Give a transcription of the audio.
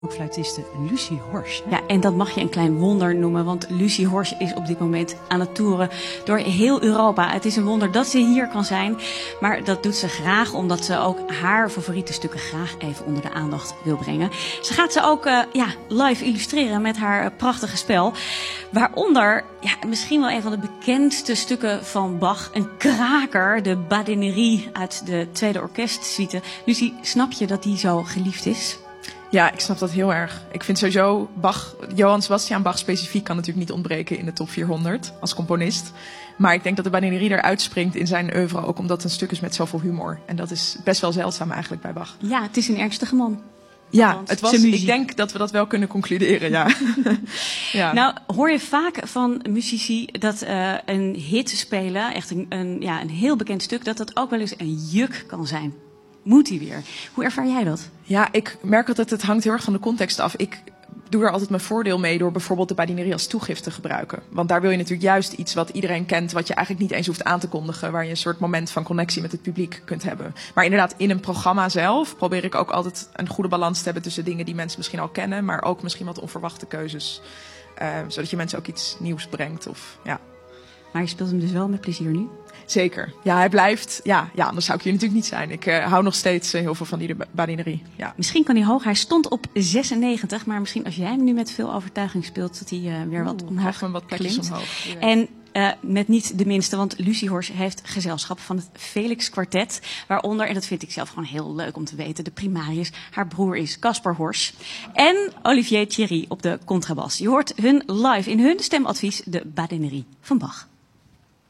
Fluitiste Lucie Horsch. Ja, en dat mag je een klein wonder noemen, want Lucie Horsch is op dit moment aan het toeren door heel Europa. Het is een wonder dat ze hier kan zijn, maar dat doet ze graag omdat ze ook haar favoriete stukken graag even onder de aandacht wil brengen. Ze gaat ze ook live illustreren met haar prachtige spel, waaronder misschien wel een van de bekendste stukken van Bach, een kraker, de Badinerie uit de Tweede Orkestsuite. Lucie, snap je dat die zo geliefd is? Ja, ik snap dat heel erg. Ik vind sowieso Bach, Johann Sebastian Bach specifiek kan natuurlijk niet ontbreken in de top 400 als componist. Maar ik denk dat de Badinerie eruit springt in zijn oeuvre ook omdat het een stuk is met zoveel humor. En dat is best wel zeldzaam eigenlijk bij Bach. Ja, het is een ernstige man. Ja, ik denk dat we dat wel kunnen concluderen, ja. Ja. Nou, hoor je vaak van muzici dat een hit spelen, echt een heel bekend stuk, dat dat ook wel eens een juk kan zijn. Moet hij weer? Hoe ervaar jij dat? Ja, ik merk altijd, het hangt heel erg van de context af. Ik doe er altijd mijn voordeel mee door bijvoorbeeld de Badinerie als toegift te gebruiken. Want daar wil je natuurlijk juist iets wat iedereen kent, wat je eigenlijk niet eens hoeft aan te kondigen, waar je een soort moment van connectie met het publiek kunt hebben. Maar inderdaad, in een programma zelf probeer ik ook altijd een goede balans te hebben tussen dingen die mensen misschien al kennen, maar ook misschien wat onverwachte keuzes. Zodat je mensen ook iets nieuws brengt. Maar je speelt hem dus wel met plezier nu? Zeker. Ja, hij blijft. Ja, anders zou ik hier natuurlijk niet zijn. Ik hou nog steeds heel veel van die Badinerie. Ja. Misschien kan hij hoog. Hij stond op 96, maar misschien als jij hem nu met veel overtuiging speelt, dat hij weer wat omhoog me wat plekjes klimt. Omhoog. En met niet de minste, want Lucie Horsch heeft gezelschap van het Felix Quartet. Waaronder, en dat vind ik zelf gewoon heel leuk om te weten, de primarius. Haar broer is Caspar Horsch. En Olivier Thierry op de contrabas. Je hoort hun live in hun stemadvies, de Badinerie van Bach.